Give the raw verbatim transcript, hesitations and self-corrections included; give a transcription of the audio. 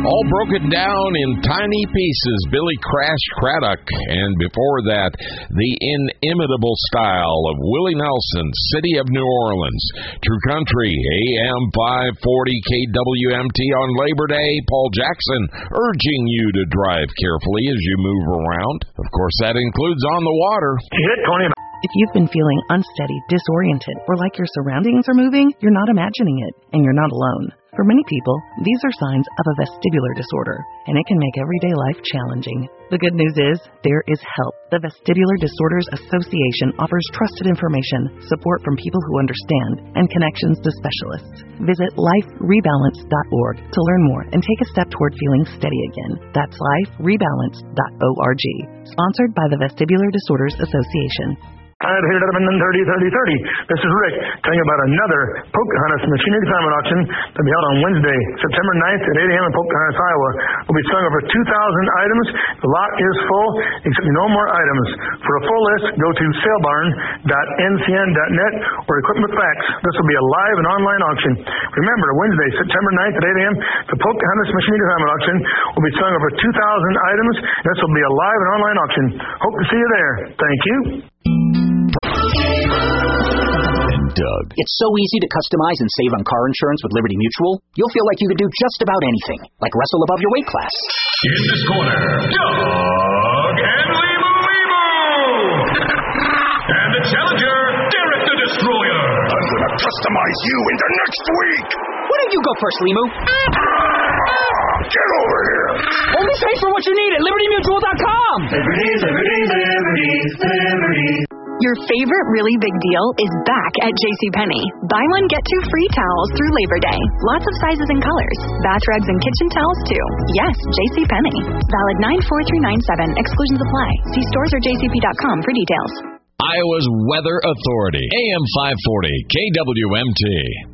all broken down in tiny pieces. Billy Crash Craddock, and before that, the inimitable style of Willie Nelson, City of New Orleans. True Country, A M five forty K W M T on Labor Day. Paul Jackson urging you to drive carefully as you move around. Of course, that includes on the water. Hit Tony. If you've been feeling unsteady, disoriented, or like your surroundings are moving, you're not imagining it, and you're not alone. For many people, these are signs of a vestibular disorder, and it can make everyday life challenging. The good news is, there is help. The Vestibular Disorders Association offers trusted information, support from people who understand, and connections to specialists. Visit life rebalance dot org to learn more and take a step toward feeling steady again. That's life rebalance dot org. Sponsored by the Vestibular Disorders Association. I'd hit it up in thirty, thirty, thirty. This is Rick telling you about another Pocahontas Machinery Consignment Auction to be held on Wednesday, September ninth at eight a.m. in Pocahontas, Iowa. We'll be selling over two thousand items. The lot is full, except no more items. For a full list, go to sale barn dot n c n dot net or Equipment Facts. This will be a live and online auction. Remember, Wednesday, September ninth at eight a.m., the Pocahontas Machinery Consignment Auction will be selling over two thousand items. This will be a live and online auction. Hope to see you there. Thank you. And Doug. It's so easy to customize and save on car insurance with Liberty Mutual. You'll feel like you could do just about anything, like wrestle above your weight class. In this corner, Doug and Limo Limo! And the challenger, Derek the Destroyer. I'm gonna customize you into next week! Why don't you go first, Limu? Get over here! Only pay for what you need at Liberty Mutual dot com! Liberty, Liberty, Liberty, Liberty. Your favorite really big deal is back at JCPenney. Buy one, get two free towels through Labor Day. Lots of sizes and colors. Bath rugs and kitchen towels, too. Yes, JCPenney. Valid nine four through nine seven. Exclusions apply. See stores or J C P dot com for details. Iowa's Weather Authority, A M five forty K W M T.